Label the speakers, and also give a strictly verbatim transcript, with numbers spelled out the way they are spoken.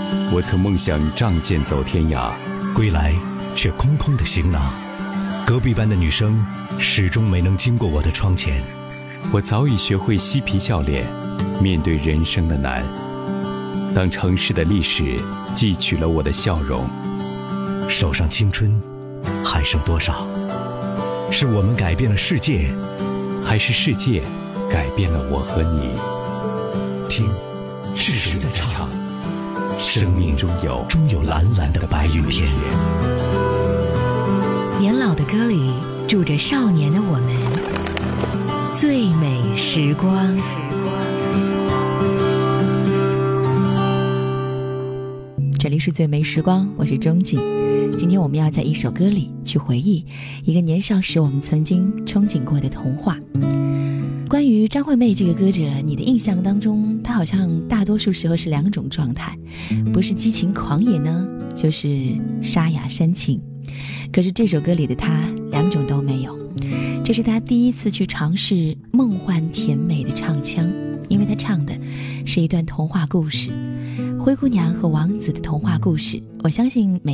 Speaker 1: 我曾梦想仗剑走天涯，
Speaker 2: 归来却空空的行囊。隔壁班的女生始终没能经过我的窗前。
Speaker 1: 我早已学会嬉皮笑脸，面对人生的难。当城市的历史汲取了我的笑容，
Speaker 2: 手上青春还剩多少？是我们改变了世界，
Speaker 1: 还是世界改变了我和你？
Speaker 2: 听，是谁在唱？
Speaker 1: 生命中有
Speaker 2: 终有蓝蓝的白云天。
Speaker 3: 年老的歌里住着少年的我们，最美时光。这里是最美时光，我是钟景。今天我们要在一首歌里去回忆一个年少时我们曾经憧憬过的童话。关于张惠妹这个歌者，你的印象当中她好像大多数时候是两种状态，不是激情狂野呢，就是沙哑煽情。可是这首歌里的她两种都没有，这是她第一次去尝试梦幻甜美的唱腔，因为她唱的是一段童话故事，灰姑娘和王子的童话故事。我相信每